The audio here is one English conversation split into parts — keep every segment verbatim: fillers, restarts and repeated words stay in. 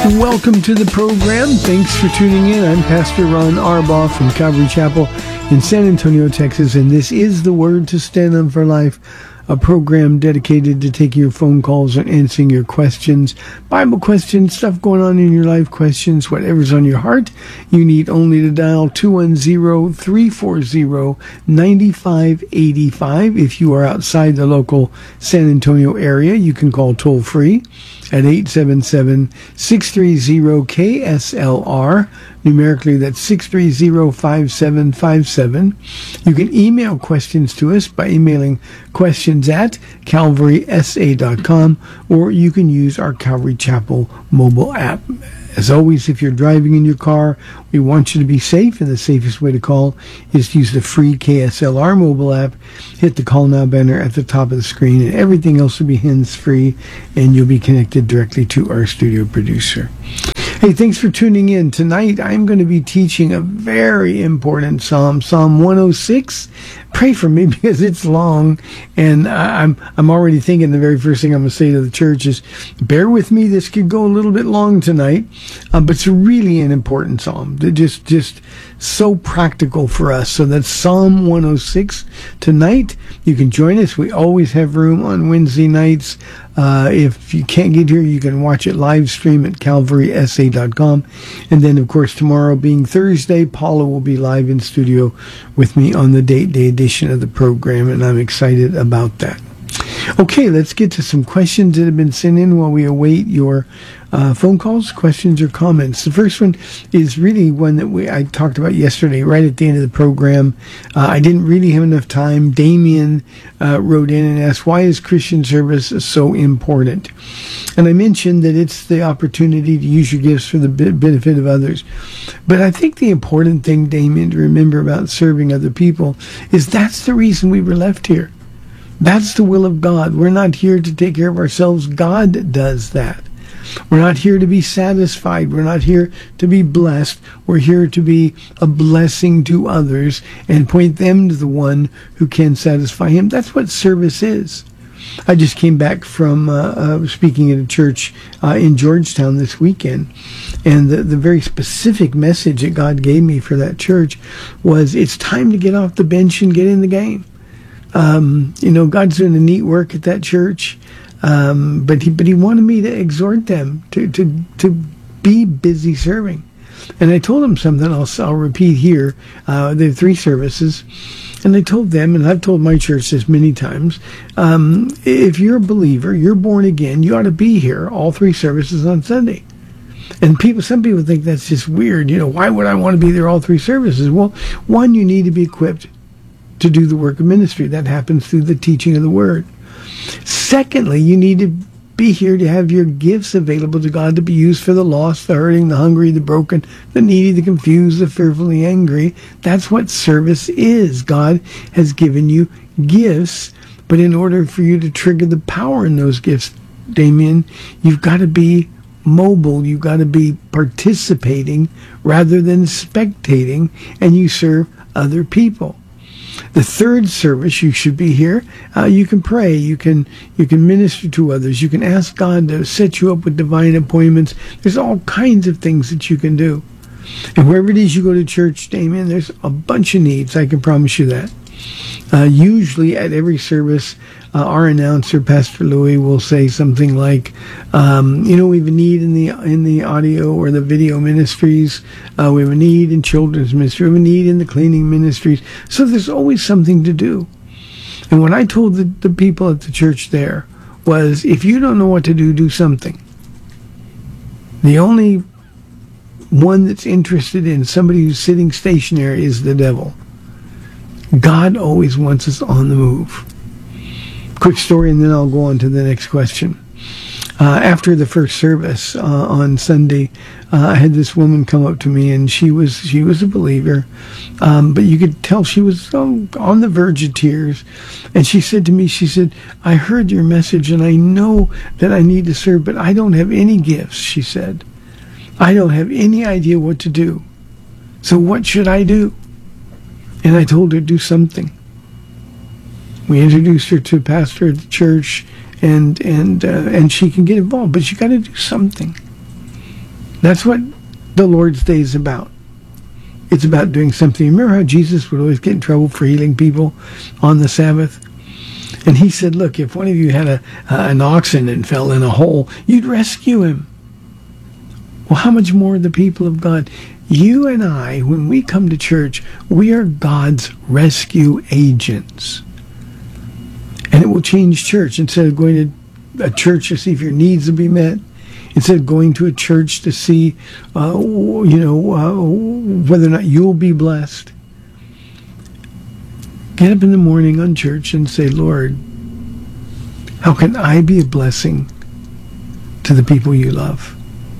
Welcome to the program. Thanks for tuning in. I'm Pastor Ron Arbaugh from Calvary Chapel in San Antonio, Texas, and this is The Word to Stand On for Life, a program dedicated to taking your phone calls and answering your questions, Bible questions, stuff going on in your life, questions, whatever's on your heart. You need only to dial two one zero, three four zero, nine five eight five. If you are outside the local San Antonio area, you can call toll-free at eight seven seven, six three zero, K S L R. Numerically, that's six three zero, five seven five seven. You can email questions to us by emailing questions at calvary s a dot com, or you can use our Calvary Chapel mobile app. As always, if you're driving in your car, we want you to be safe, and the safest way to call is to use the free K S L R mobile app. Hit the Call Now banner at the top of the screen, and everything else will be hands-free, and you'll be connected directly to our studio producer. Hey, thanks for tuning in. Tonight, I'm going to be teaching a very important psalm, Psalm one oh six. Pray for me because it's long, and I'm I'm already thinking the very first thing I'm going to say to the church is, bear with me. This could go a little bit long tonight, uh, but it's really an important psalm. They're just just so practical for us. So that's Psalm one oh six tonight. You can join us. We always have room on Wednesday nights. Uh, if you can't get here, you can watch it live stream at calvary s a dot com. And then, of course, tomorrow being Thursday, Paula will be live in studio with me on the date day edition of the program, and I'm excited about that. Okay, let's get to some questions that have been sent in while we await your uh, phone calls, questions, or comments. The first one is really one that we I talked about yesterday, right at the end of the program. Uh, I didn't really have enough time. Damien uh, wrote in and asked, why is Christian service so important? And I mentioned that it's the opportunity to use your gifts for the benefit of others. But I think the important thing, Damien, to remember about serving other people is that's the reason we were left here. That's the will of God. We're not here to take care of ourselves. God does that. We're not here to be satisfied. We're not here to be blessed. We're here to be a blessing to others and point them to the one who can satisfy him. That's what service is. I just came back from uh, uh, speaking at a church uh, in Georgetown this weekend, and the, the very specific message that God gave me for that church was, it's time to get off the bench and get in the game. Um, you know, God's doing a neat work at that church, um, but he but he wanted me to exhort them to to to be busy serving. And I told them something I'll I'll repeat here. Uh, there are three services, and I told them, and I've told my church this many times, um, if you're a believer, you're born again, you ought to be here all three services on Sunday. And people, some people think that's just weird. You know, why would I want to be there all three services? Well, one, you need to be equipped to do the work of ministry. That happens through the teaching of the Word. Secondly, you need to be here to have your gifts available to God to be used for the lost, the hurting, the hungry, the broken, the needy, the confused, the fearfully angry. That's what service is. God has given you gifts, but in order for you to trigger the power in those gifts, Damien, you've got to be mobile. You've got to be participating rather than spectating, and you serve other people. The third service, you should be here. Uh, you can pray. You can you can minister to others. You can ask God to set you up with divine appointments. There's all kinds of things that you can do. And wherever it is you go to church, Damien, there's a bunch of needs. I can promise you that. Uh, usually at every service, uh, our announcer, Pastor Louis, will say something like, um, you know, we have a need in the in the audio or the video ministries. Uh, we have a need in children's ministry. We have a need in the cleaning ministries. So there's always something to do. And what I told the, the people at the church there was, if you don't know what to do, do something. The only one that's interested in somebody who's sitting stationary is the devil. God always wants us on the move. Quick story, and then I'll go on to the next question. Uh, after the first service uh, on Sunday, uh, I had this woman come up to me, and she was she was a believer, um, but you could tell she was on, on the verge of tears. And she said to me, she said, I heard your message, and I know that I need to serve, but I don't have any gifts, she said. I don't have any idea what to do. So what should I do? And I told her, do something. We introduced her to a pastor at the church, and and uh, and she can get involved, but you got to do something. That's what the Lord's Day is about. It's about doing something. Remember how Jesus would always get in trouble for healing people on the Sabbath? And he said, look, if one of you had a, uh, an oxen and fell in a hole, you'd rescue him. Well, how much more the people of God? You and I, when we come to church, we are God's rescue agents. And it will change church. Instead of going to a church to see if your needs will be met, instead of going to a church to see, uh, you know, uh, whether or not you'll be blessed, get up in the morning on church and say, Lord, how can I be a blessing to the people you love?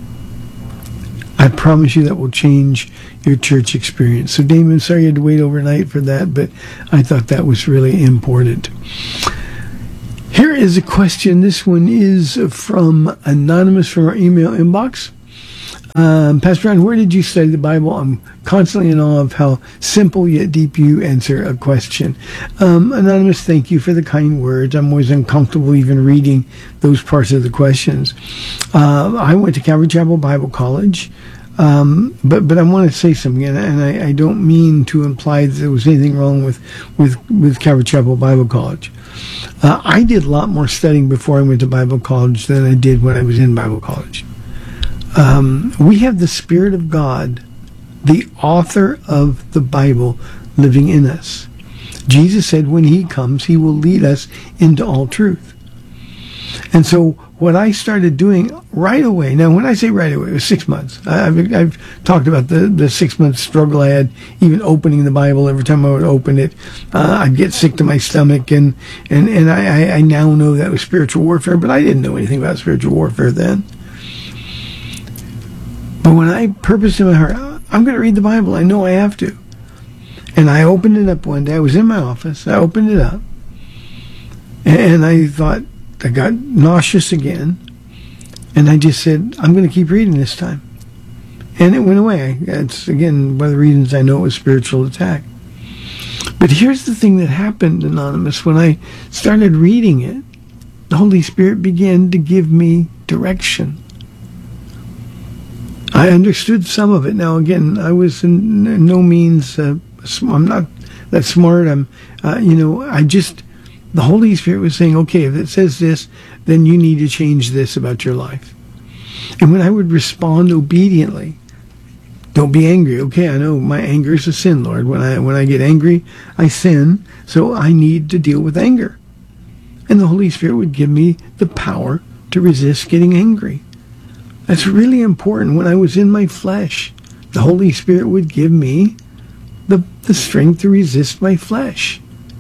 I promise you that will change your church experience. So, Damon, sorry you had to wait overnight for that, but I thought that was really important. Here is a question. This one is from Anonymous from our email inbox. Um, Pastor Ron, where did you study the Bible? I'm constantly in awe of how simple yet deep you answer a question. Um, Anonymous, thank you for the kind words. I'm always uncomfortable even reading those parts of the questions. Uh, I went to Calvary Chapel Bible College, um, but but I want to say something, and, and I, I don't mean to imply that there was anything wrong with, with, with Calvary Chapel Bible College. Uh, I did a lot more studying before I went to Bible college than I did when I was in Bible college. Um, we have the Spirit of God, the author of the Bible, living in us. Jesus said when he comes, he will lead us into all truth. And so what I started doing right away, now when I say right away, it was six months. I've, I've talked about the, the six-month struggle I had, even opening the Bible. Every time I would open it, uh, I'd get sick to my stomach, and, and, and I, I now know that was spiritual warfare, but I didn't know anything about spiritual warfare then. But when I purposed in my heart, I'm going to read the Bible, I know I have to. And I opened it up one day. I was in my office. I opened it up. And I thought, I got nauseous again. And I just said, I'm going to keep reading this time. And it went away. It's, again, one of the reasons I know it was spiritual attack. But here's the thing that happened, Anonymous. When I started reading it, the Holy Spirit began to give me direction. I understood some of it. Now, again, I was in no means, uh, I'm not that smart. I'm, uh, you know, I just, the Holy Spirit was saying, okay, if it says this, then you need to change this about your life. And when I would respond obediently, don't be angry. Okay, I know my anger is a sin, Lord. When I, when I get angry, I sin, so I need to deal with anger. And the Holy Spirit would give me the power to resist getting angry. That's really important. When I was in my flesh, the Holy Spirit would give me the, the strength to resist my flesh.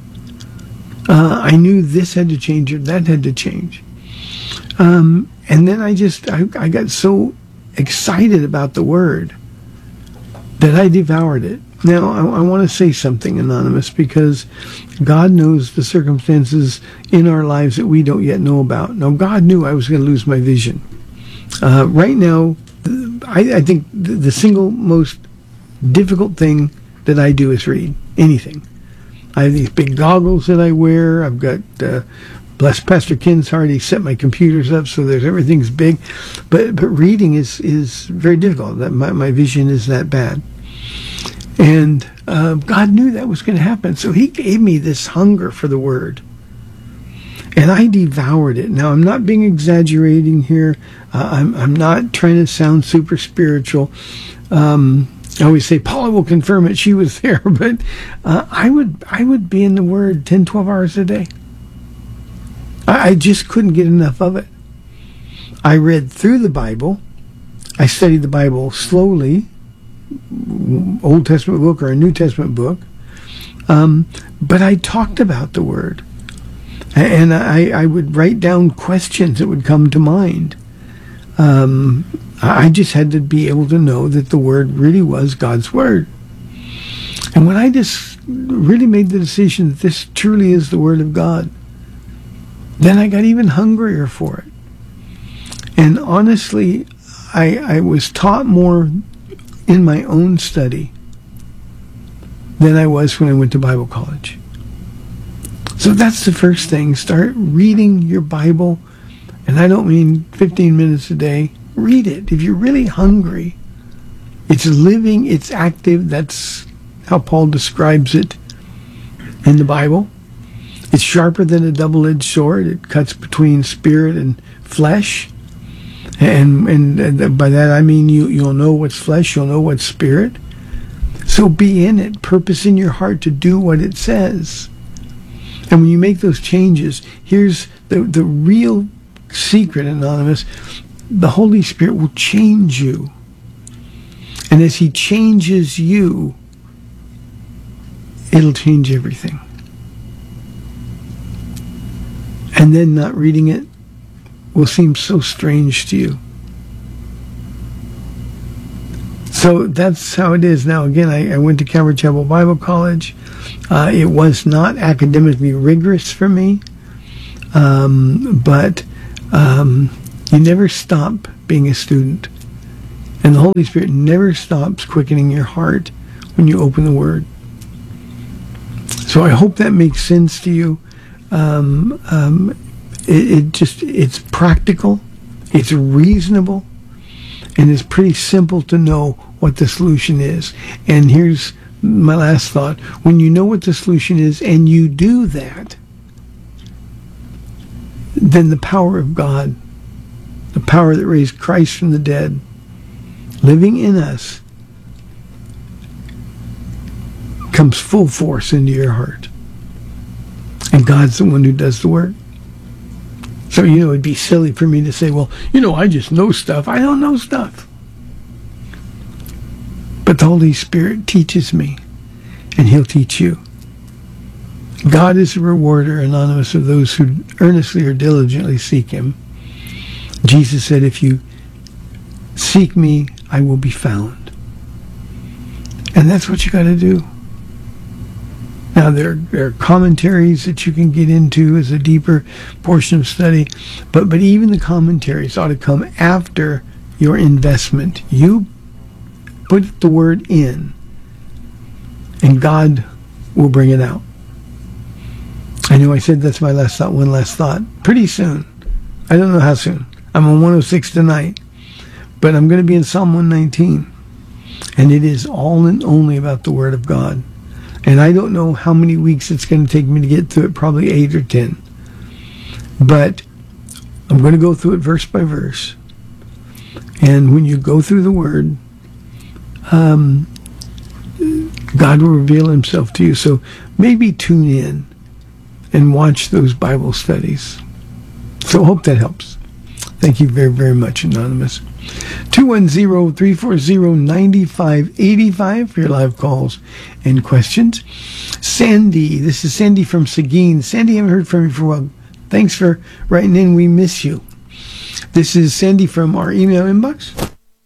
Uh, I knew this had to change or that had to change. Um, and then I just, I, I got so excited about the Word that I devoured it. Now, I, I want to say something, Anonymous, because God knows the circumstances in our lives that we don't yet know about. Now, God knew I was going to lose my vision. Uh, right now, I, I think the, the single most difficult thing that I do is read anything. I have these big goggles that I wear. I've got, uh, bless Pastor Ken's heart, he set my computers up so there's everything's big. But but reading is, is very difficult. That my, my vision is that bad. And uh, God knew that was going to happen. So he gave me this hunger for the Word. And I devoured it. Now, I'm not being exaggerating here. Uh, I'm, I'm not trying to sound super spiritual. Um, I always say, Paula will confirm it. She was there. But uh, I would I would be in the Word ten, twelve hours a day. I, I just couldn't get enough of it. I read through the Bible. I studied the Bible slowly, Old Testament book or a New Testament book. Um, but I talked about the Word. And I, I would write down questions that would come to mind. Um, I just had to be able to know that the Word really was God's Word. And when I just really made the decision that this truly is the Word of God, then I got even hungrier for it. And honestly, I, I was taught more in my own study than I was when I went to Bible college. So that's the first thing. Start reading your Bible. And I don't mean fifteen minutes a day. read it. If you're really hungry, it's living, it's active. That's how Paul describes it in the Bible. It's sharper than a double-edged sword. It cuts between spirit and flesh. And, and by that I mean you, you'll know what's flesh, you'll know what's spirit. So be in it. Purpose in your heart to do what it says. And when you make those changes, here's the, the real secret, Anonymous. The Holy Spirit will change you. And as he changes you, it'll change everything. And then not reading it will seem so strange to you. So that's how it is. Now, again, I, I went to Calvary Chapel Bible College. Uh, it was not academically rigorous for me, um, but um, you never stop being a student. And the Holy Spirit never stops quickening your heart when you open the Word. So I hope that makes sense to you. Um, um, it, it just, it's practical, it's reasonable, and it's pretty simple to know what the solution is. And here's my last thought. When you know what the solution is and you do that, then the power of God, the power that raised Christ from the dead, living in us, comes full force into your heart. And God's the one who does the work. So, you know, it'd be silly for me to say, well, you know, I just know stuff. I don't know stuff. But the Holy Spirit teaches me, and he'll teach you. God is a rewarder, Anonymous, of those who earnestly or diligently seek him. Jesus said, if you seek me, I will be found. And that's what you got to do. Now, there, there are commentaries that you can get into as a deeper portion of study, but, but even the commentaries ought to come after your investment. You put the word in, and God will bring it out. I know I said that's my last thought, one last thought. Pretty soon. I don't know how soon. I'm on one oh six tonight, but I'm going to be in Psalm one nineteen, and it is all and only about the Word of God. And I don't know how many weeks it's going to take me to get through it, probably eight or ten. But I'm going to go through it verse by verse. And when you go through the Word, um, God will reveal himself to you. So maybe tune in and watch those Bible studies. So I hope that helps. Thank you very, very much, Anonymous. two one zero, three four zero, nine five eight five for your live calls and questions. Sandy, this is Sandy from Seguin. Sandy, I haven't heard from you for a while. Thanks for writing in. We miss you. This is Sandy from our email inbox.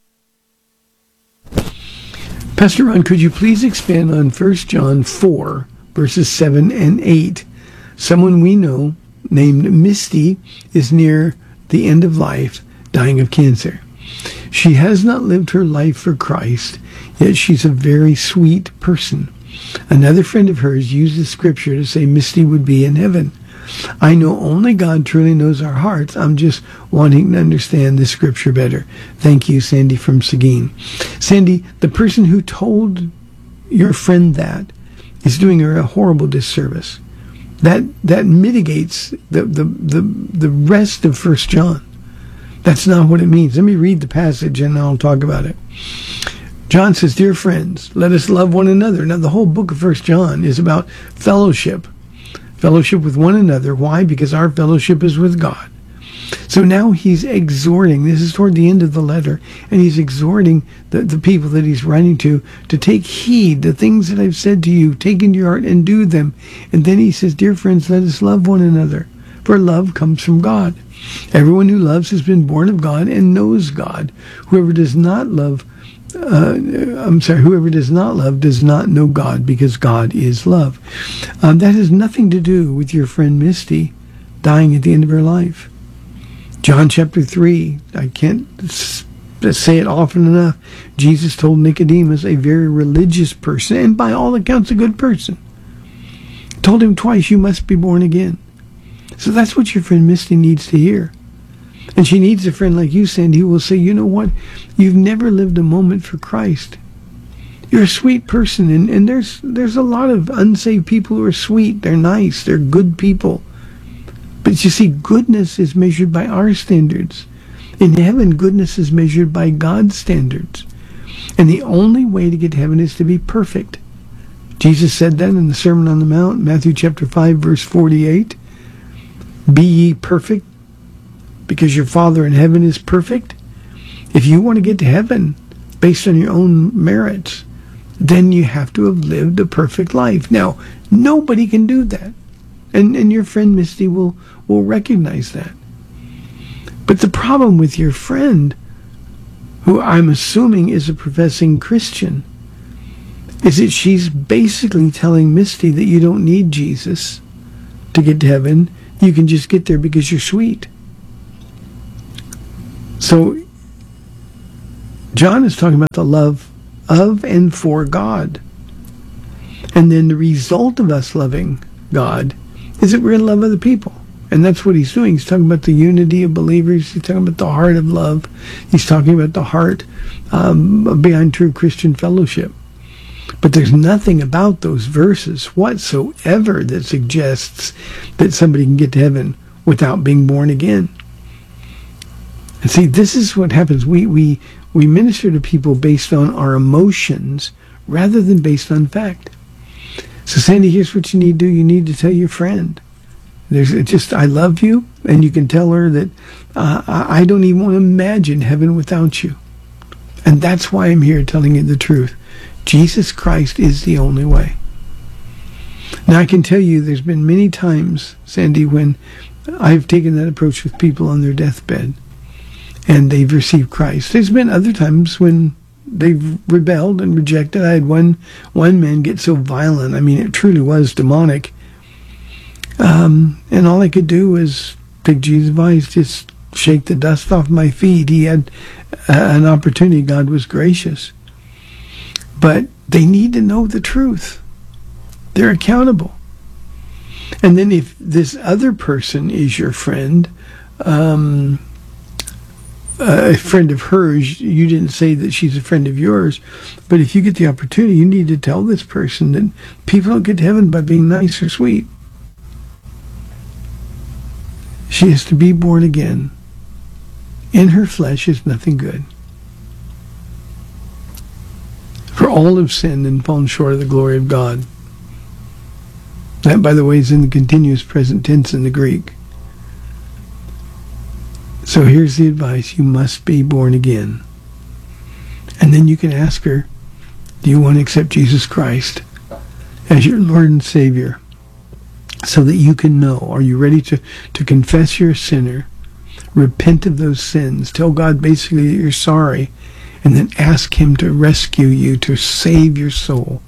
Pastor Ron, could you please expand on First John four, verses seven and eight? Someone we know named Misty is near the end of life, dying of cancer. She has not lived her life for Christ, yet she's a very sweet person. Another friend of hers used the scripture to say Misty would be in heaven. I know only God truly knows our hearts. I'm just wanting to understand the scripture better. Thank you, Sandy from Seguin. Sandy, the person who told your friend that is doing her a horrible disservice. That that mitigates the, the, the, the rest of First John. That's not what it means. Let me read the passage and I'll talk about it. John says, dear friends, let us love one another. Now, the whole book of First John is about fellowship. Fellowship with one another. Why? Because our fellowship is with God. So now he's exhorting, this is toward the end of the letter, and he's exhorting the, the people that he's writing to to take heed, the things that I've said to you, take into your heart and do them. And then he says, dear friends, let us love one another, for love comes from God. Everyone who loves has been born of God and knows God. Whoever does not love, uh, I'm sorry, whoever does not love does not know God, because God is love. Um, that has nothing to do with your friend Misty dying at the end of her life. John chapter three, I can't say it often enough. Jesus told Nicodemus, a very religious person, and by all accounts a good person, told him twice, you must be born again. So that's what your friend Misty needs to hear. And she needs a friend like you, Sandy, who will say, you know what? You've never lived a moment for Christ. You're a sweet person, and, and there's there's a lot of unsaved people who are sweet. They're nice. They're good people. But you see, goodness is measured by our standards. In heaven, goodness is measured by God's standards. And the only way to get to heaven is to be perfect. Jesus said that in the Sermon on the Mount, Matthew chapter five, verse forty-eight. Be ye perfect, because your Father in heaven is perfect. If you want to get to heaven based on your own merits, then you have to have lived a perfect life. Now, nobody can do that. And and your friend Misty will, will recognize that. But the problem with your friend, who I'm assuming is a professing Christian, is that she's basically telling Misty that you don't need Jesus to get to heaven. You can just get there because you're sweet. So, John is talking about the love of and for God. And then the result of us loving God is that we're going to love other people. And that's what he's doing. He's talking about the unity of believers. He's talking about the heart of love. He's talking about the heart um, behind true Christian fellowship. But there's nothing about those verses whatsoever that suggests that somebody can get to heaven without being born again. And see, this is what happens. We, we, we minister to people based on our emotions rather than based on fact. So, Sandy, here's what you need to do. You need to tell your friend. There's just, I love you, and you can tell her that uh, I don't even want to imagine heaven without you. And that's why I'm here telling you the truth. Jesus Christ is the only way. Now, I can tell you there's been many times, Sandy, when I've taken that approach with people on their deathbed, and they've received Christ. There's been other times when they've rebelled and rejected. I had one, one man get so violent. I mean, it truly was demonic. Um, and all I could do was take Jesus' advice, just shake the dust off my feet. He had uh, an opportunity. God was gracious. But they need to know the truth. They're accountable. And then if this other person is your friend, um, a friend of hers, you didn't say that she's a friend of yours, but if you get the opportunity, you need to tell this person that people don't get to heaven by being nice or sweet. She has to be born again. In her flesh is nothing good. For all have sinned and fallen short of the glory of God. That, by the way, is in the continuous present tense in the Greek. So here's the advice. You must be born again. And then you can ask her, do you want to accept Jesus Christ as your Lord and Savior? So that you can know, are you ready to, to confess you're a sinner, repent of those sins, tell God basically that you're sorry, and then ask him to rescue you, to save your soul.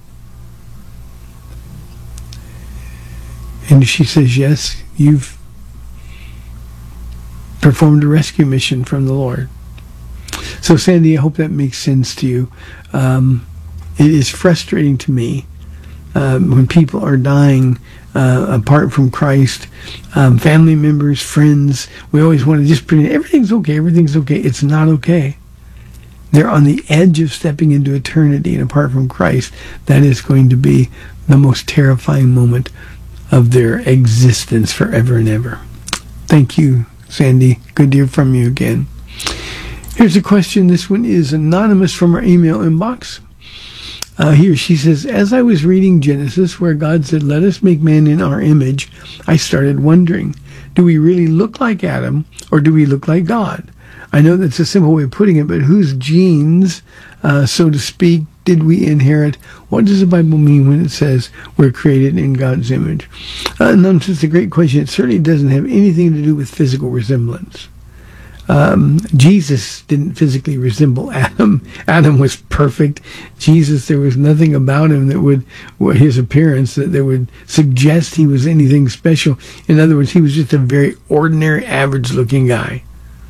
And if she says yes, you've performed a rescue mission from the Lord. So, Sandy, I hope that makes sense to you. Um, it is frustrating to me um, when people are dying uh, apart from Christ, um, family members, friends. We always want to just pretend everything's okay, everything's okay. It's not okay. They're on the edge of stepping into eternity, and apart from Christ, that is going to be the most terrifying moment of their existence forever and ever. Thank you, Sandy. Good to hear from you again. Here's a question. This one is anonymous from our email inbox. Uh, here she says, as I was reading Genesis, where God said, let us make man in our image, I started wondering, do we really look like Adam, or do we look like God? I know that's a simple way of putting it, but whose genes, uh, so to speak, did we inherit? What does the Bible mean when it says we're created in God's image? Uh, and it's a great question. It certainly doesn't have anything to do with physical resemblance. Um, Jesus didn't physically resemble Adam. Adam was perfect. Jesus, there was nothing about him that would, his appearance, that, that would suggest he was anything special. In other words, he was just a very ordinary, average-looking guy.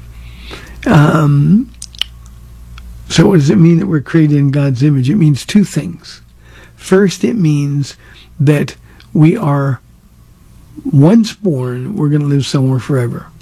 Um, so what does it mean that we're created in God's image? It means two things. First, it means that we are, once born, we're going to live somewhere forever.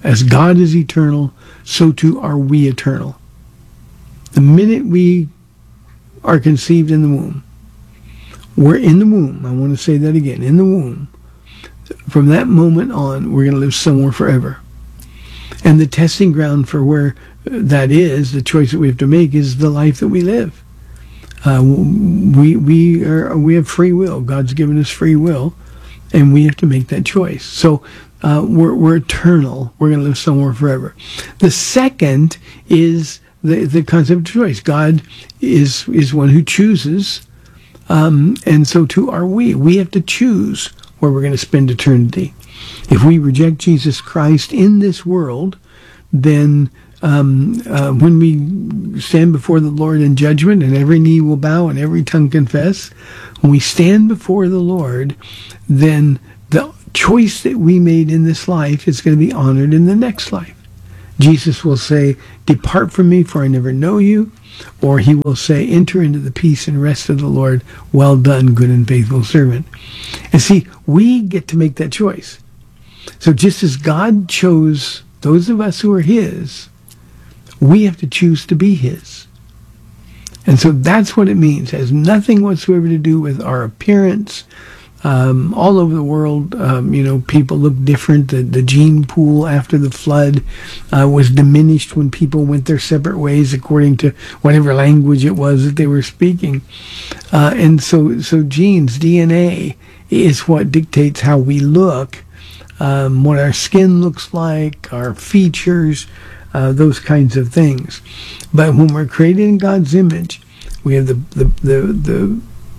as God is eternal, so too are we eternal. The minute we are conceived in the womb, we're in the womb. I want to say that again, in the womb. From that moment on, we're going to live somewhere forever. And the testing ground for where that is, the choice that we have to make, is the life that we live. Uh, we we are we have free will. God's given us free will, and we have to make that choice. So uh, we're we're eternal. We're going to live somewhere forever. The second is the the concept of choice. God is is one who chooses, um, and so too are we. We have to choose where we're going to spend eternity. If we reject Jesus Christ in this world, then um, uh, when we stand before the Lord in judgment, and every knee will bow and every tongue confess, when we stand before the Lord, then the choice that we made in this life is going to be honored in the next life. Jesus will say, "Depart from me, for I never know you." Or he will say, "Enter into the peace and rest of the Lord. Well done, good and faithful servant." And see, we get to make that choice. So just as God chose those of us who are his, we have to choose to be his. And so that's what it means. It has nothing whatsoever to do with our appearance. Um, all over the world, um, you know, people look different. The, the gene pool after the flood uh, was diminished when people went their separate ways according to whatever language it was that they were speaking. Uh, and so, so genes, D N A, is what dictates how we look, um, what our skin looks like, our features, uh, those kinds of things. But when we're created in God's image, we have the the the, the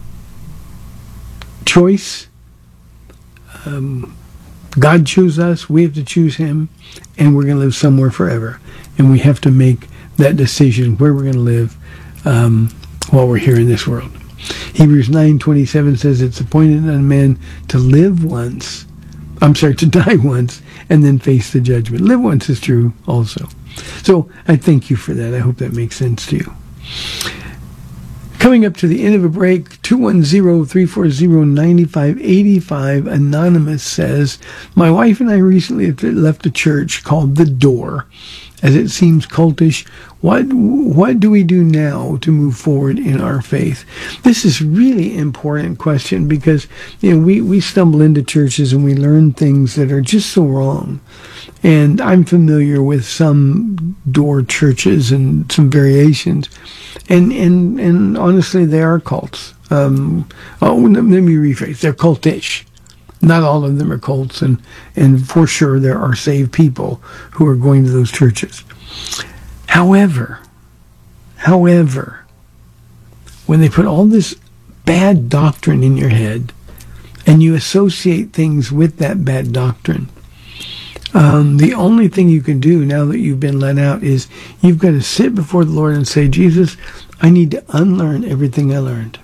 choice. Um, God chose us, we have to choose him, and we're going to live somewhere forever. And we have to make that decision where we're going to live um, while we're here in this world. Hebrews nine twenty-seven says it's appointed unto man to live once, I'm sorry, to die once, and then face the judgment. Live once is true also. So I thank you for that. I hope that makes sense to you. Coming up to the end of a break, two one zero, three four zero, nine five eight five, Anonymous says, "My wife and I recently left a church called The Door, as it seems cultish. What what do we do now to move forward in our faith?" This is really important question because, you know, we, we stumble into churches and we learn things that are just so wrong. And I'm familiar with some door churches and some variations. And and, and honestly, they are cults. Um, oh, let me rephrase. They're cultish. Not all of them are cults. And, and for sure, there are saved people who are going to those churches. However, however, when they put all this bad doctrine in your head and you associate things with that bad doctrine, Um, the only thing you can do now that you've been let out is you've got to sit before the Lord and say, "Jesus, I need to unlearn everything I learned.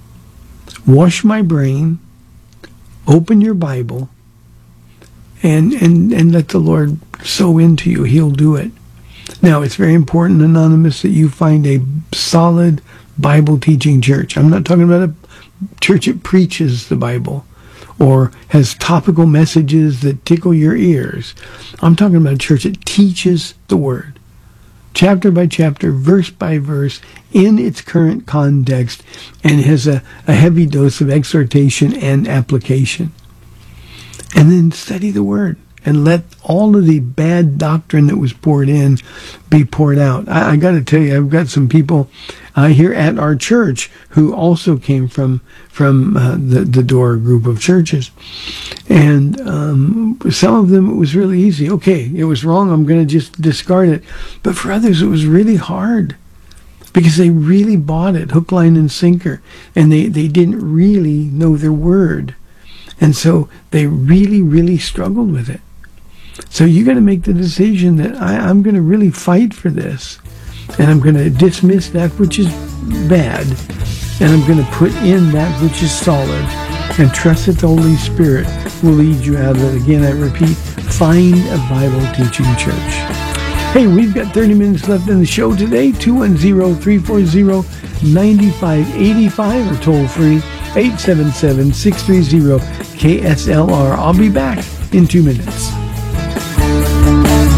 Wash my brain, open your Bible, and, and, and let the Lord sow into you. He'll do it." Now, it's very important, Anonymous, that you find a solid Bible-teaching church. I'm not talking about a church that preaches the Bible or has topical messages that tickle your ears. I'm talking about a church that teaches the Word, chapter by chapter, verse by verse, in its current context, and has a, a heavy dose of exhortation and application. And then study the Word, and let all of the bad doctrine that was poured in be poured out. I, I got to tell you, I've got some people uh, here at our church who also came from from uh, the, the Door group of churches. And um, some of them, it was really easy. Okay, it was wrong, I'm going to just discard it. But for others, it was really hard because they really bought it, hook, line, and sinker. And they, they didn't really know their word. And so they really, really struggled with it. So you got to make the decision that I, I'm going to really fight for this, and I'm going to dismiss that which is bad, and I'm going to put in that which is solid, and trust that the Holy Spirit will lead you out of it. Again, I repeat, find a Bible-teaching church. Hey, we've got thirty minutes left in the show today. two one zero, three four zero, nine five eight five or toll free eight seven seven, six three zero, K S L R. I'll be back in two minutes.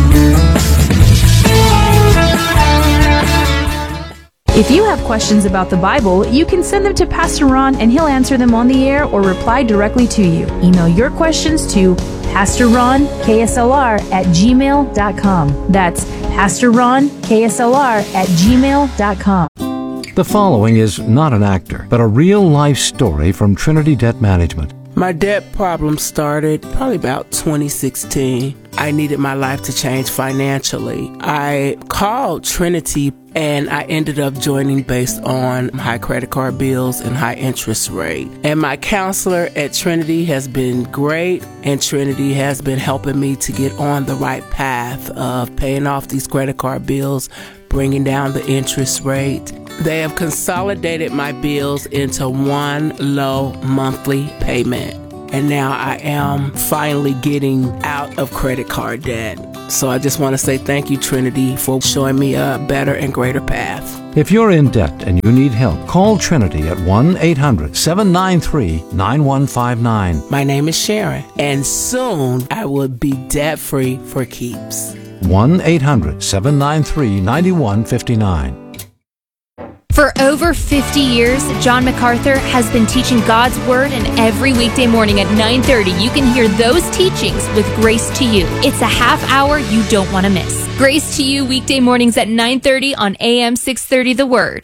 If you have questions about the Bible, you can send them to Pastor Ron and he'll answer them on the air or reply directly to you. Email your questions to Pastor Ron K S L R at gmail dot com. That's Pastor Ron K S L R at gmail dot com. The following is not an actor, but a real-life story from Trinity Debt Management. My debt problem started probably about twenty sixteen. I needed my life to change financially. I called Trinity and I ended up joining based on high credit card bills and high interest rate. And my counselor at Trinity has been great, and Trinity has been helping me to get on the right path of paying off these credit card bills, bringing down the interest rate. They have consolidated my bills into one low monthly payment. And now I am finally getting out of credit card debt. So I just want to say thank you, Trinity, for showing me a better and greater path. If you're in debt and you need help, call Trinity at one eight hundred seven nine three nine one five nine. My name is Sharon, and soon I will be debt-free for keeps. one eight hundred seven nine three nine one five nine. For over fifty years, John MacArthur has been teaching God's Word, and every weekday morning at nine thirty, you can hear those teachings with Grace to You. It's a half hour you don't want to miss. Grace to You, weekday mornings at nine thirty on A M six thirty The Word.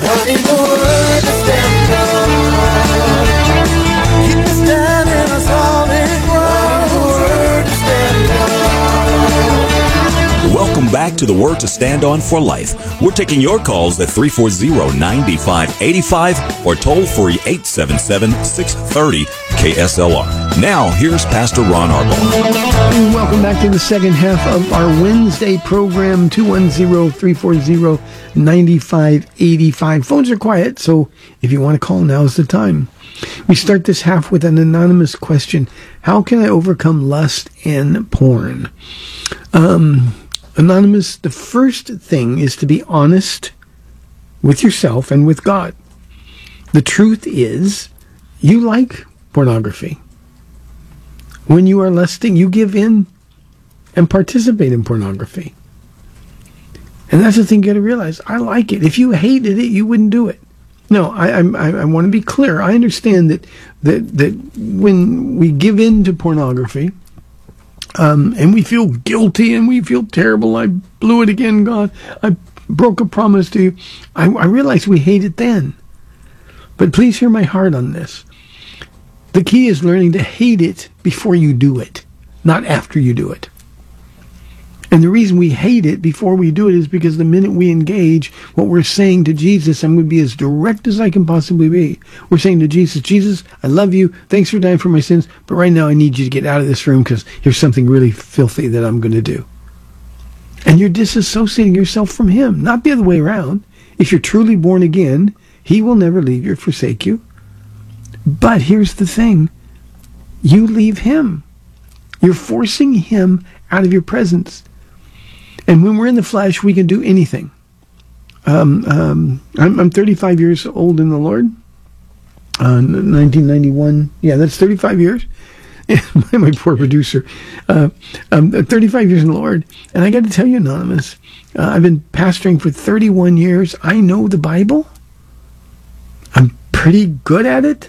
Welcome back to the Word to Stand On for Life. We're taking your calls at three four zero, nine five eight five or toll free eight seven seven, six three zero K S L R. Now, here's Pastor Ron Arbaugh. Welcome back to the second half of our Wednesday program, two one zero, three four zero, nine five eight five. Phones are quiet, so if you want to call, now's the time. We start this half with an anonymous question. How can I overcome lust and porn? Um... Anonymous, the first thing is to be honest with yourself and with God. The truth is, you like pornography. When you are lusting, you give in and participate in pornography. And that's the thing you got to realize. I like it. If you hated it, you wouldn't do it. No, I, I, I want to be clear. I understand that, that, that when we give in to pornography, Um, and we feel guilty and we feel terrible. I blew it again, God. I broke a promise to you. I, I realize we hate it then. But please hear my heart on this. The key is learning to hate it before you do it, not after you do it. And the reason we hate it before we do it is because the minute we engage, what we're saying to Jesus, I'm going to be as direct as I can possibly be. We're saying to Jesus, Jesus, I love you. Thanks for dying for my sins. But right now I need you to get out of this room because here's something really filthy that I'm going to do. And you're disassociating yourself from him, not the other way around. If you're truly born again, he will never leave you or forsake you. But here's the thing. You leave him. You're forcing him out of your presence. And when we're in the flesh, we can do anything. Um, um, I'm, I'm thirty-five years old in the Lord. Uh, nineteen ninety-one. Yeah, that's thirty-five years. my, my poor producer. Uh, um, thirty-five years in the Lord. And I got to tell you, Anonymous, uh, I've been pastoring for thirty-one years. I know the Bible. I'm pretty good at it.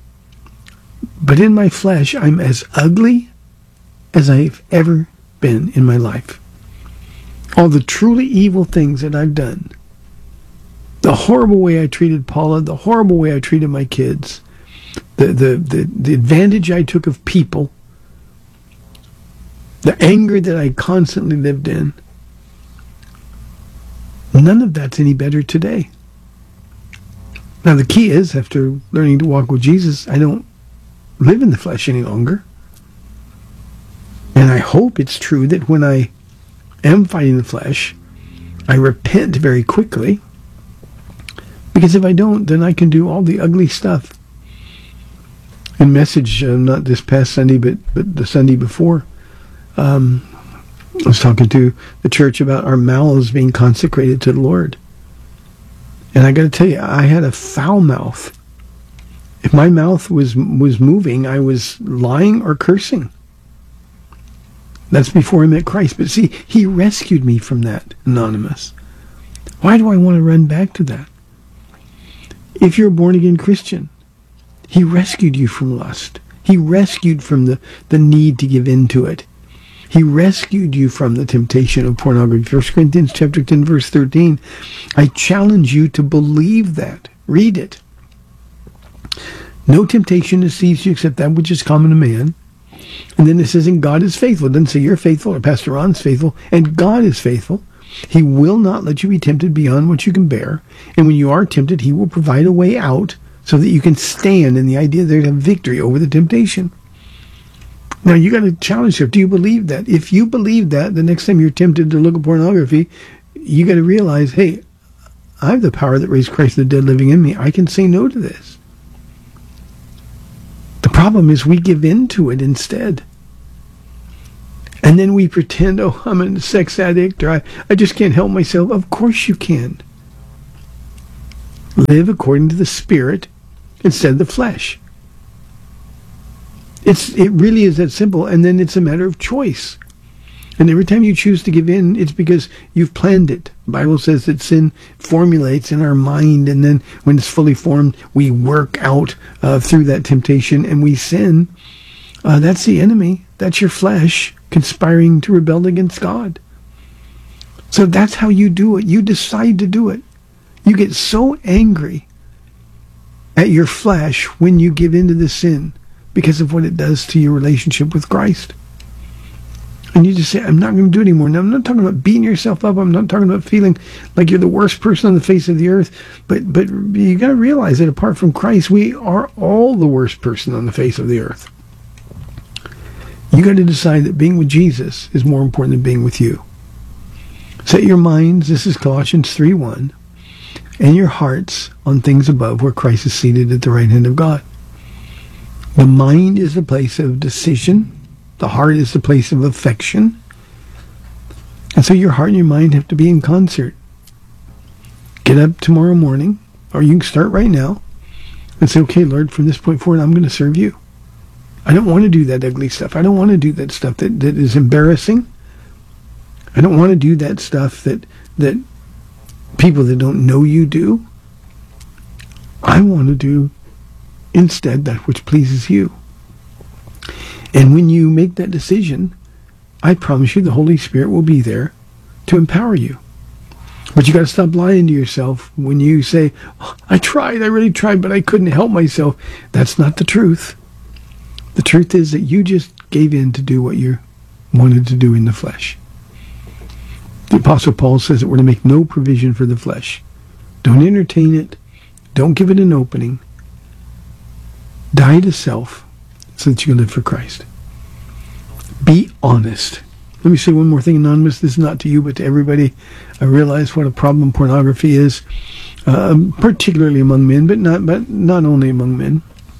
But in my flesh, I'm as ugly as I've ever been in my life. All the truly evil things that I've done, the horrible way I treated Paula, the horrible way I treated my kids, the, the, the, the advantage I took of people, the anger that I constantly lived in, none of that's any better today. Now the key is, after learning to walk with Jesus, I don't live in the flesh any longer. And I hope it's true that when I am fighting the flesh, I repent very quickly. Because if I don't, then I can do all the ugly stuff. In message, uh, not this past Sunday, but, but the Sunday before, um, I was talking to the church about our mouths being consecrated to the Lord. And I got to tell you, I had a foul mouth. If my mouth was was moving, I was lying or cursing. That's before I met Christ. But see, he rescued me from that, Anonymous. Why do I want to run back to that? If you're a born-again Christian, he rescued you from lust. He rescued from the, the need to give in to it. He rescued you from the temptation of pornography. First Corinthians chapter ten, verse thirteen. I challenge you to believe that. Read it. No temptation deceives you except that which is common to man. And then it says, and God is faithful. It doesn't say you're faithful or Pastor Ron's faithful. And God is faithful. He will not let you be tempted beyond what you can bear. And when you are tempted, he will provide a way out so that you can stand in the idea that you have victory over the temptation. Now, you got to challenge yourself. Do you believe that? If you believe that, the next time you're tempted to look at pornography, you got to realize, hey, I have the power that raised Christ from the dead living in me. I can say no to this. The problem is we give in to it instead. And then we pretend, oh, I'm a sex addict, or I, I just can't help myself. Of course you can. Live according to the Spirit instead of the flesh. It's It really is that simple, and then it's a matter of choice. And every time you choose to give in, it's because you've planned it. The Bible says that sin formulates in our mind, and then when it's fully formed, we work out uh, through that temptation, and we sin. Uh, that's the enemy. That's your flesh conspiring to rebel against God. So that's how you do it. You decide to do it. You get so angry at your flesh when you give into the sin because of what it does to your relationship with Christ. And you just say, I'm not going to do it anymore. Now, I'm not talking about beating yourself up. I'm not talking about feeling like you're the worst person on the face of the earth. But but you got to realize that apart from Christ, we are all the worst person on the face of the earth. You got to decide that being with Jesus is more important than being with you. Set your minds, this is Colossians three one, and your hearts on things above where Christ is seated at the right hand of God. The mind is the place of decision. The heart is the place of affection. And so your heart and your mind have to be in concert. Get up tomorrow morning, or you can start right now, and say, okay, Lord, from this point forward, I'm going to serve you. I don't want to do that ugly stuff. I don't want to do that stuff that, that is embarrassing. I don't want to do that stuff that that people that don't know you do. I want to do instead that which pleases you. And when you make that decision, I promise you the Holy Spirit will be there to empower you. But you got to stop lying to yourself when you say, oh, I tried, I really tried, but I couldn't help myself. That's not the truth. The truth is that you just gave in to do what you wanted to do in the flesh. The Apostle Paul says that we're to make no provision for the flesh. Don't entertain it. Don't give it an opening. Die to self so that you can live for Christ. Be honest. Let me say one more thing, Anonymous. This is not to you, but to everybody. I realize what a problem pornography is, uh, particularly among men, but not but not only among men.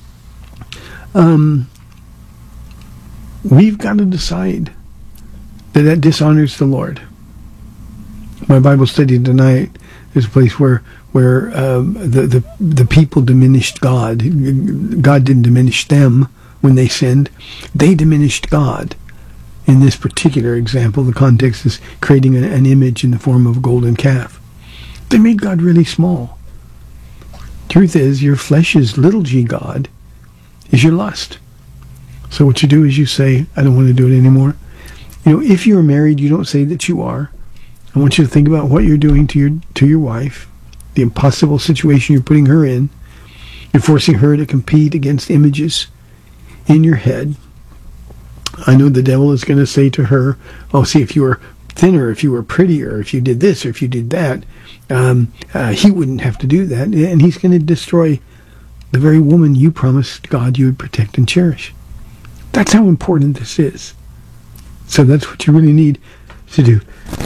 Um, we've got to decide that that dishonors the Lord. My Bible study tonight is a place where where um, the, the the people diminished God. God didn't diminish them when they sinned. They diminished God. In this particular example, the context is creating an, an image in the form of a golden calf. They made God really small. Truth is, your flesh's little g God is your lust. So what you do is you say, I don't want to do it anymore. You know, if you're married, you don't say that you are. I want you to think about what you're doing to your to your wife, the impossible situation you're putting her in. You're forcing her to compete against images in your head. I know the devil is going to say to her, oh, see, if you were thinner, if you were prettier, if you did this or if you did that, um, uh, he wouldn't have to do that. And he's going to destroy the very woman you promised God you would protect and cherish. That's how important this is. So that's what you really need to do.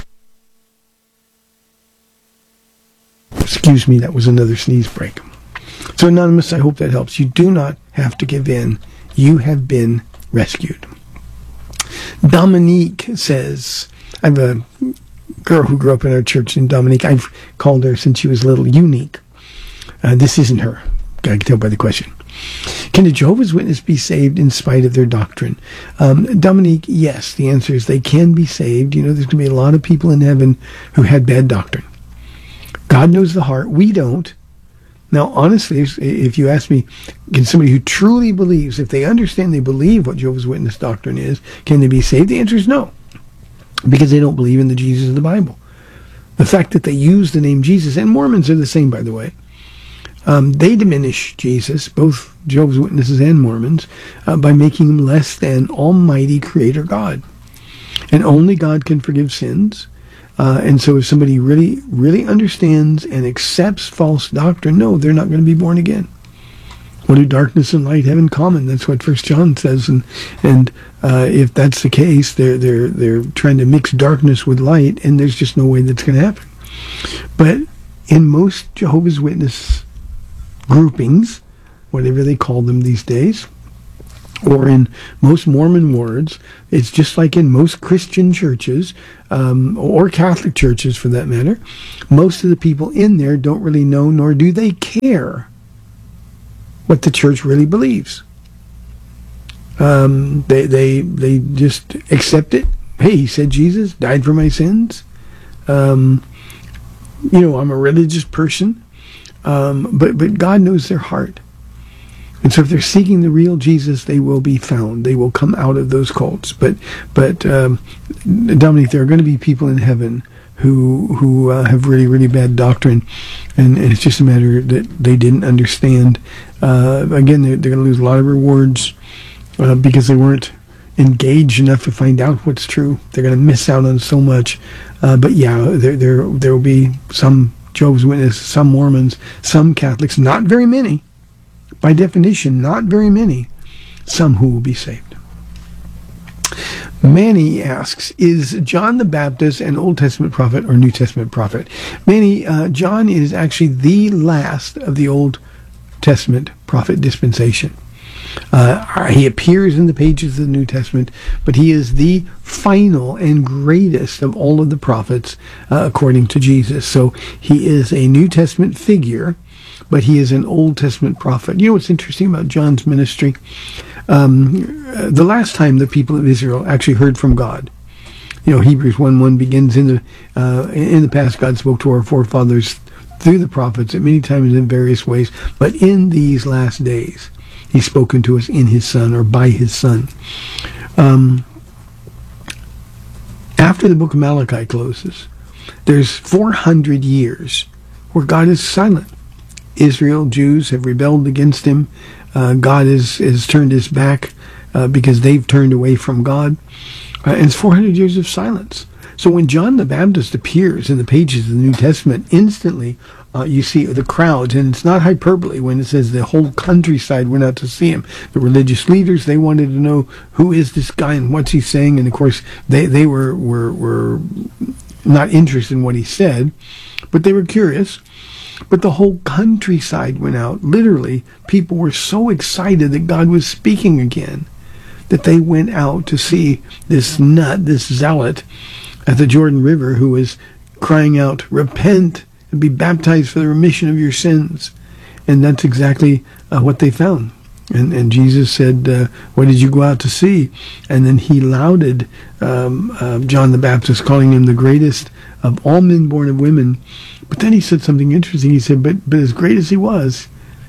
Excuse me, that was another sneeze break. So, Anonymous, I hope that helps. You do not have to give in. You have been rescued. Dominique says, I have a girl who grew up in our church in Dominique. I've called her since she was little Unique. Uh, this isn't her. I can tell by the question. Can a Jehovah's Witness be saved in spite of their doctrine? Um, Dominique, yes. The answer is they can be saved. You know, there's going to be a lot of people in heaven who had bad doctrine. God knows the heart. We don't. Now, honestly, if, if you ask me, can somebody who truly believes, if they understand, they believe what Jehovah's Witness doctrine is, can they be saved? The answer is no, because they don't believe in the Jesus of the Bible. The fact that they use the name Jesus, and Mormons are the same, by the way, um, they diminish Jesus, both Jehovah's Witnesses and Mormons, uh, by making him less than Almighty Creator God. And only God can forgive sins. Uh, and so if somebody really, really understands and accepts false doctrine, no, they're not going to be born again. What do darkness and light have in common? That's what First John says. And and uh, if that's the case, they're they're they're trying to mix darkness with light, and there's just no way that's going to happen. But in most Jehovah's Witness groupings, whatever they call them these days, or in most Mormon wards, it's just like in most Christian churches, um, or Catholic churches for that matter. Most of the people in there don't really know, nor do they care what the church really believes. Um, they they they just accept it. Hey, he said Jesus died for my sins. Um, you know, I'm a religious person, um, but but God knows their heart. And so if they're seeking the real Jesus, they will be found. They will come out of those cults. But, but um, Dominic, there are going to be people in heaven who who uh, have really, really bad doctrine. And, and it's just a matter that they didn't understand. Uh, again, they're, they're going to lose a lot of rewards uh, because they weren't engaged enough to find out what's true. They're going to miss out on so much. Uh, but yeah, there, there, there will be some Jehovah's Witnesses, some Mormons, some Catholics, not very many. By definition, not very many, some who will be saved. Manny asks, is John the Baptist an Old Testament prophet or New Testament prophet? Manny, uh, John is actually the last of the Old Testament prophet dispensation. Uh, he appears in the pages of the New Testament, but he is the final and greatest of all of the prophets, uh, according to Jesus. So he is a New Testament figure, but he is an Old Testament prophet. You know what's interesting about John's ministry? Um, the last time the people of Israel actually heard from God, you know, Hebrews one one begins, in the uh, in the past God spoke to our forefathers through the prophets at many times in various ways, but in these last days he's spoken to us in his Son, or by his Son. Um, after the book of Malachi closes, there's four hundred years where God is silent. Israel, Jews have rebelled against him. Uh, God has, has turned his back uh, because they've turned away from God. Uh, and it's four hundred years of silence. So when John the Baptist appears in the pages of the New Testament, instantly uh, you see the crowds, and it's not hyperbole when it says the whole countryside went out to see him. The religious leaders, they wanted to know, who is this guy and what's he saying? And of course, they, they were, were, were not interested in what he said, but they were curious. But the whole countryside went out. Literally, people were so excited that God was speaking again that they went out to see this nut, this zealot at the Jordan River, who was crying out, repent and be baptized for the remission of your sins. And that's exactly uh, what they found. And, and Jesus said, uh, what did you go out to see? And then he lauded um, uh, John the Baptist, calling him the greatest of all men born of women. But then he said something interesting. He said, but, but as great as he was,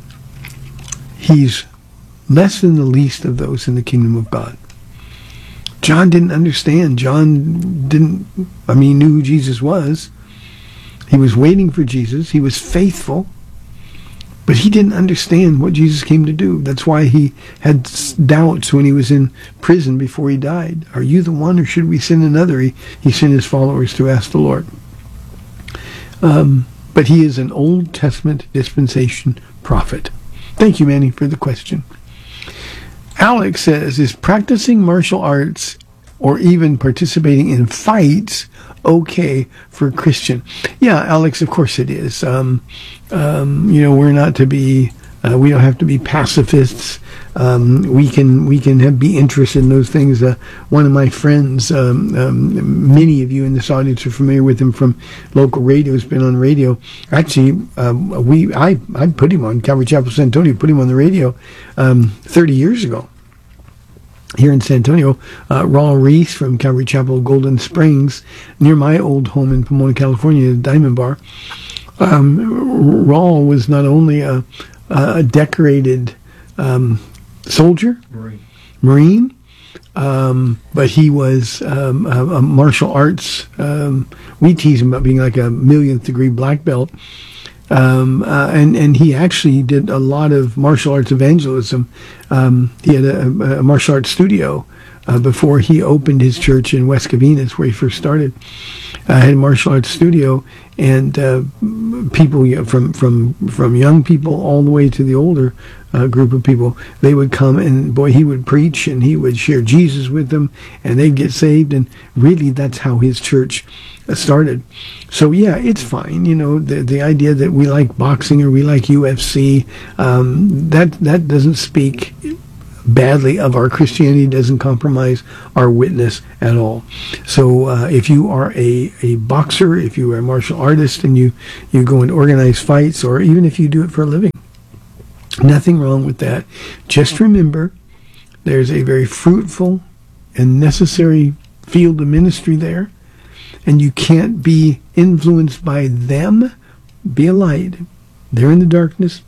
he's less than the least of those in the kingdom of God. John didn't understand. John didn't, I mean, he knew who Jesus was. He was waiting for Jesus. He was faithful. But he didn't understand what Jesus came to do. That's why he had doubts when he was in prison before he died. Are you the one, or should we send another? He, he sent his followers to ask the Lord. Um, but he is an Old Testament dispensation prophet. Thank you, Manny, for the question. Alex says, is practicing martial arts or even participating in fights okay for a Christian? Yeah, Alex, of course it is. Um, um, you know, we're not to be, uh, we don't have to be pacifists. Um, we can we can have, be interested in those things. Uh, one of my friends, um, um, many of you in this audience are familiar with him from local radio. He's been on radio. Actually, um, we I I put him on Calvary Chapel, San Antonio. Put him on the radio um, thirty years ago. Here in San Antonio, uh, Raul Reese from Calvary Chapel, Golden Springs, near my old home in Pomona, California, the Diamond Bar. Um, Raul was not only a, a decorated um, soldier, Marine, Marine um, but he was um, a, a martial arts. Um, we tease him about being like a millionth degree black belt. Um, uh, and, and he actually did a lot of martial arts evangelism. Um, he had a, a martial arts studio uh, before he opened his church in West Covina, where he first started. I uh, had a martial arts studio, and uh, people, you know, from from from young people all the way to the older uh, group of people, they would come, and boy, he would preach and he would share Jesus with them, and they'd get saved. And really, that's how his church started. So yeah, it's fine. You know, the the idea that we like boxing or we like U F C, um, that that doesn't speak badly of our Christianity, doesn't compromise our witness at all. So uh, if you are a, a boxer, if you are a martial artist, and you, you go and organize fights, or even if you do it for a living, nothing wrong with that. Just remember, there's a very fruitful and necessary field of ministry there, and you can't be influenced by them. Be a light. They're in the darkness.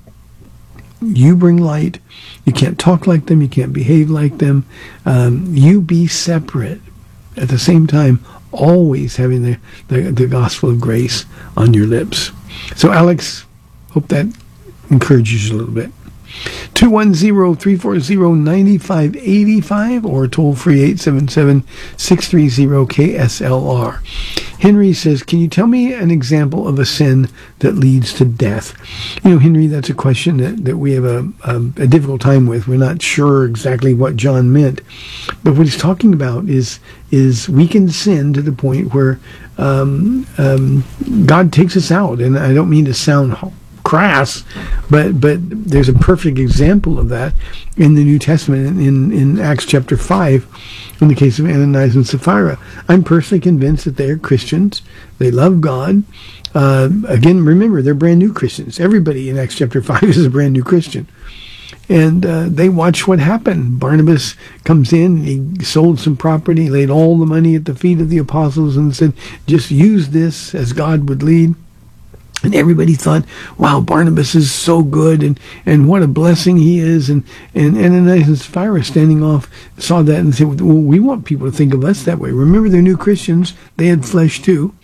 You bring light. You can't talk like them. You can't behave like them. Um, you be separate. At the same time, always having the, the, the gospel of grace on your lips. So, Alex, hope that encourages you a little bit. two one zero, three four zero, nine five eight five or toll free eight seven seven, six three zero, K S L R. Henry says, can you tell me an example of a sin that leads to death? You know, Henry, that's a question that, that we have a, a, a difficult time with. We're not sure exactly what John meant. But what he's talking about is is we can sin to the point where um, um, God takes us out. And I don't mean to sound crass, but but there's a perfect example of that in the New Testament, in, in Acts chapter five, in the case of Ananias and Sapphira. I'm personally convinced that they are Christians. They love God. Uh, again, remember, they're brand new Christians. Everybody in Acts chapter five is a brand new Christian. And uh, they watch what happened. Barnabas comes in, he sold some property, laid all the money at the feet of the apostles and said, just use this as God would lead. And everybody thought, wow, Barnabas is so good, and, and what a blessing he is. And, and Ananias and Sapphira standing off saw that and said, well, we want people to think of us that way. Remember, they're new Christians. They had flesh too.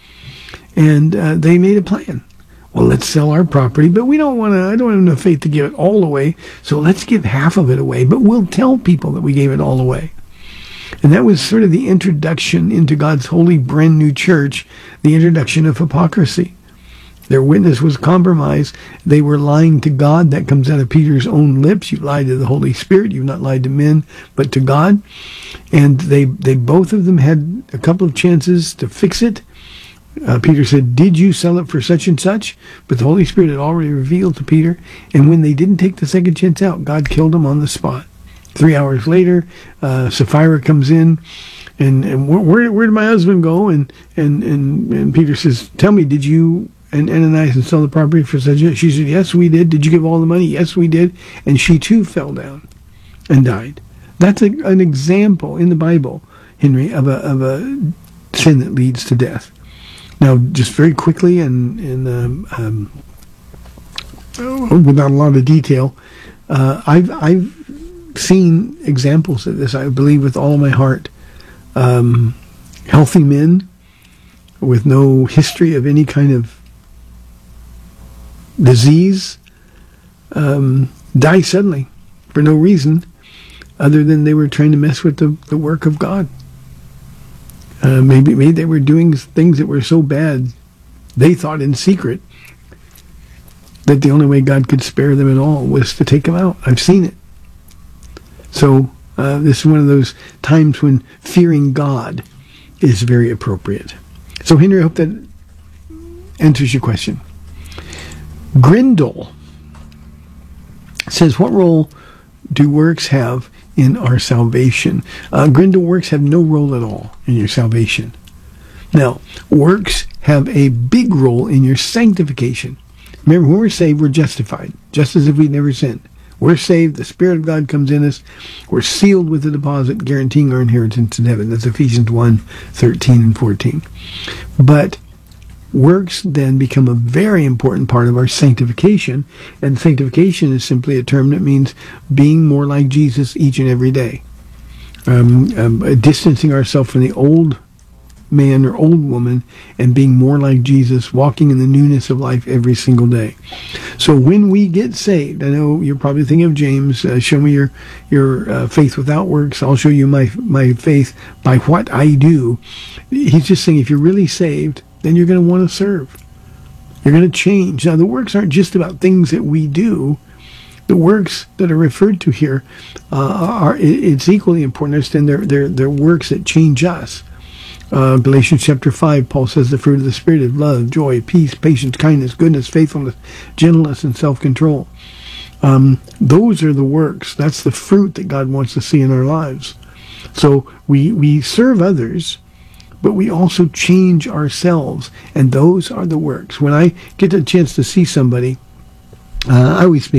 And uh, they made a plan. Well, let's sell our property, but we don't want to, I don't have enough faith to give it all away, so let's give half of it away. But we'll tell people that we gave it all away. And that was sort of the introduction into God's holy brand new church, the introduction of hypocrisy. Their witness was compromised. They were lying to God. That comes out of Peter's own lips. You lied to the Holy Spirit. You've not lied to men, but to God. And they, they both of them had a couple of chances to fix it. Uh, Peter said, did you sell it for such and such? But the Holy Spirit had already revealed to Peter. And when they didn't take the second chance out, God killed them on the spot. Three hours later, uh, Sapphira comes in. And, and where, where, where did my husband go? And, and, and, and Peter says, tell me, did you and Ananias and sell the property for such a... She said, yes, we did. Did you give all the money? Yes, we did. And she too fell down and died. That's a, an example in the Bible, Henry, of a, of a sin that leads to death. Now, just very quickly and, and um, um, without a lot of detail, uh, I've, I've seen examples of this, I believe, with all of my heart. Um, healthy men with no history of any kind of disease um, die suddenly for no reason other than they were trying to mess with the, the work of God. Uh, maybe, maybe they were doing things that were so bad they thought in secret that the only way God could spare them at all was to take them out. I've seen it. So uh, this is one of those times when fearing God is very appropriate. So Henry, I hope that answers your question. Grindle says, what role do works have in our salvation? Uh, Grindle, works have no role at all in your salvation. Now, works have a big role in your sanctification. Remember, when we're saved, we're justified, just as if we'd never sinned. We're saved, the Spirit of God comes in us, we're sealed with the deposit, guaranteeing our inheritance in heaven. That's Ephesians one, thirteen and fourteen. But Works then become a very important part of our sanctification, and sanctification is simply a term that means being more like Jesus each and every day. Um, um, distancing ourselves from the old man or old woman and being more like Jesus, walking in the newness of life every single day. So when we get saved, I know you're probably thinking of James, uh, show me your your uh, faith without works, I'll show you my my faith by what I do. He's just saying if you're really saved, then you're going to want to serve. You're going to change. Now, the works aren't just about things that we do. The works that are referred to here uh, are, it's equally important to understand they're, they're, they're works that change us. Uh, Galatians chapter five, Paul says the fruit of the Spirit is love, joy, peace, patience, kindness, goodness, faithfulness, gentleness, and self-control. Um, those are the works. That's the fruit that God wants to see in our lives. So we, we serve others, but we also change ourselves, and those are the works. When I get a chance to see somebody, uh, I always speak